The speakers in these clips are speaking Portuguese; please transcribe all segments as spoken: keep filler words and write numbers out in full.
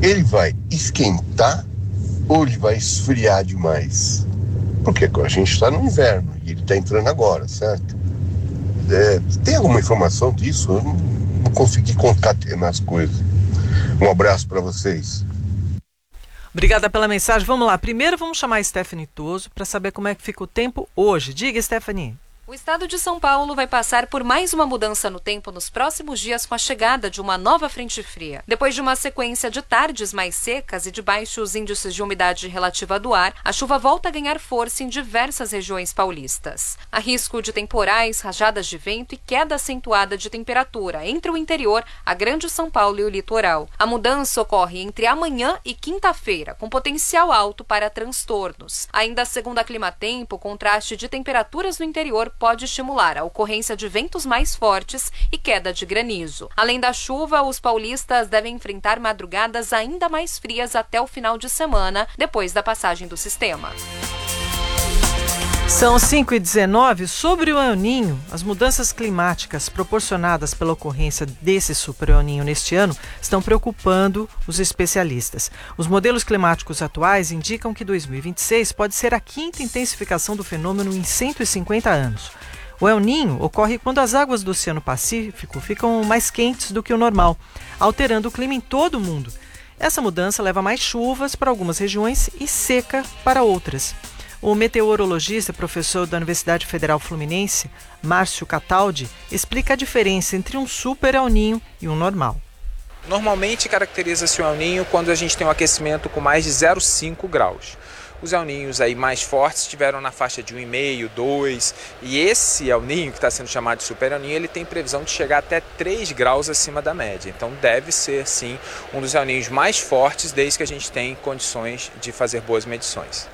ele vai esquentar ou ele vai esfriar demais? Porque a gente está no inverno e ele está entrando agora, certo? É, tem alguma informação disso? Eu não, não consegui concatenar as coisas. Um abraço para vocês. Obrigada pela mensagem. Vamos lá. Primeiro vamos chamar a Stephanie Toso para saber como é que fica o tempo hoje. Diga, Stephanie. O estado de São Paulo vai passar por mais uma mudança no tempo nos próximos dias com a chegada de uma nova frente fria. Depois de uma sequência de tardes mais secas e de baixos índices de umidade relativa do ar, a chuva volta a ganhar força em diversas regiões paulistas. Há risco de temporais, rajadas de vento e queda acentuada de temperatura entre o interior, a Grande São Paulo e o litoral. A mudança ocorre entre amanhã e quinta-feira, com potencial alto para transtornos. Ainda segundo a Climatempo, o contraste de temperaturas no interior pode estimular a ocorrência de ventos mais fortes e queda de granizo. Além da chuva, os paulistas devem enfrentar madrugadas ainda mais frias até o final de semana, depois da passagem do sistema. São cinco e dezenove. Sobre o El Niño, as mudanças climáticas proporcionadas pela ocorrência desse super El Niño neste ano estão preocupando os especialistas. Os modelos climáticos atuais indicam que dois mil e vinte e seis pode ser a quinta intensificação do fenômeno em cento e cinquenta anos. O El Niño ocorre quando as águas do Oceano Pacífico ficam mais quentes do que o normal, alterando o clima em todo o mundo. Essa mudança leva mais chuvas para algumas regiões e seca para outras. O meteorologista e professor da Universidade Federal Fluminense, Márcio Cataldi, explica a diferença entre um super El Niño e um normal. Normalmente caracteriza-se o El Niño quando a gente tem um aquecimento com mais de zero vírgula cinco graus. Os El Niños aí mais fortes estiveram na faixa de um vírgula cinco, dois, e esse El Niño, que está sendo chamado de super El Niño, ele tem previsão de chegar até três graus acima da média. Então deve ser, sim, um dos El Niños mais fortes desde que a gente tem condições de fazer boas medições.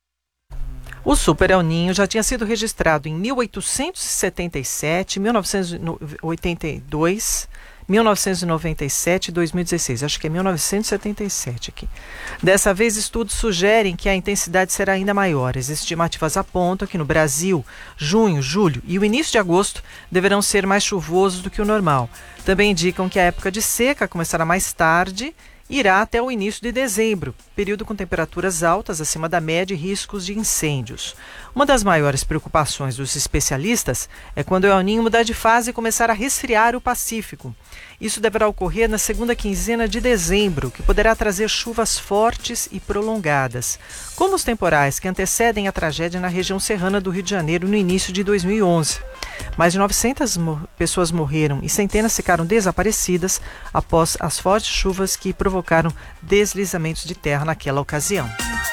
O super El Niño já tinha sido registrado em mil oitocentos e setenta e sete, mil novecentos e oitenta e dois, mil novecentos e noventa e sete e dois mil e dezesseis. Acho que é mil novecentos e setenta e sete aqui. Dessa vez, estudos sugerem que a intensidade será ainda maior. As estimativas apontam que no Brasil, junho, julho e o início de agosto deverão ser mais chuvosos do que o normal. Também indicam que a época de seca começará mais tarde e irá até o início de dezembro, período com temperaturas altas acima da média e riscos de incêndios. Uma das maiores preocupações dos especialistas é quando o El Niño mudar de fase e começar a resfriar o Pacífico. Isso deverá ocorrer na segunda quinzena de dezembro, que poderá trazer chuvas fortes e prolongadas, como os temporais que antecedem a tragédia na região serrana do Rio de Janeiro no início de dois mil e onze. Mais de novecentas pessoas morreram e centenas ficaram desaparecidas após as fortes chuvas que provocaram deslizamentos de terra naquela ocasião.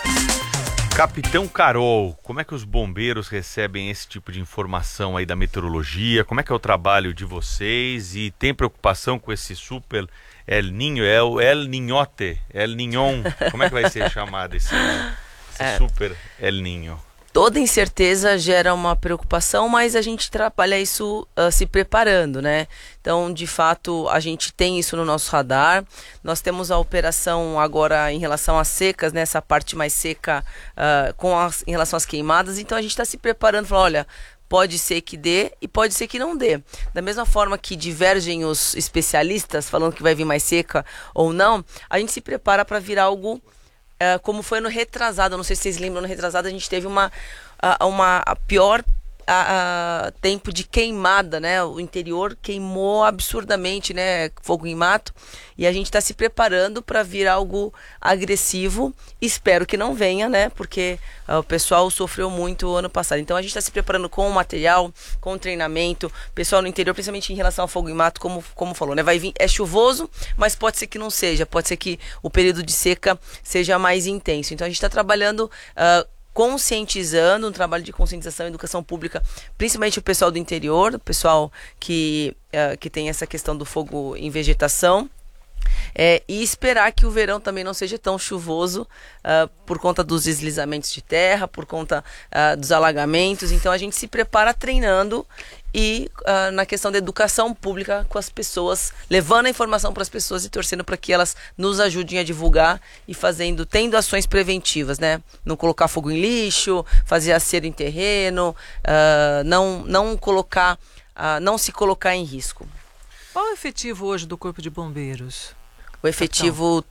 Capitão Carol, como é que os bombeiros recebem esse tipo de informação aí da meteorologia? Como é que é o trabalho de vocês? E tem preocupação com esse super El Niño? É o El Niñote, El Niñon? Como é que vai ser chamado esse, esse é. super El Niño? Toda incerteza gera uma preocupação, mas a gente trabalha isso uh, se preparando, né? Então, de fato, a gente tem isso no nosso radar. Nós temos a operação agora em relação às secas, né? Essa parte mais seca uh, com as, em relação às queimadas. Então, a gente está se preparando, falando, olha, pode ser que dê e pode ser que não dê. Da mesma forma que divergem os especialistas falando que vai vir mais seca ou não, a gente se prepara para vir algo Uh, como foi no retrasado, não sei se vocês lembram, no retrasado a gente teve uma, uh, uma a pior uh, uh, tempo de queimada, né? O interior queimou absurdamente, né? Fogo em mato, e a gente está se preparando para vir algo agressivo. Espero que não venha, né? Porque uh, o pessoal sofreu muito ano passado. Então a gente está se preparando com o material, com o treinamento, pessoal no interior, principalmente em relação ao fogo em mato, como, como falou, né? Vai vir, é chuvoso, mas pode ser que não seja, pode ser que o período de seca seja mais intenso. Então a gente está trabalhando uh, conscientizando, um trabalho de conscientização e educação pública, principalmente o pessoal do interior, o pessoal que, uh, que tem essa questão do fogo em vegetação. É, e esperar que o verão também não seja tão chuvoso uh, por conta dos deslizamentos de terra, por conta uh, dos alagamentos. Então a gente se prepara treinando e uh, na questão da educação pública com as pessoas, levando a informação para as pessoas e torcendo para que elas nos ajudem a divulgar e fazendo, tendo ações preventivas, né? Não colocar fogo em lixo, fazer acero em terreno, uh, não, não colocar, uh, não se colocar em risco. Qual é o efetivo hoje do Corpo de Bombeiros? O efetivo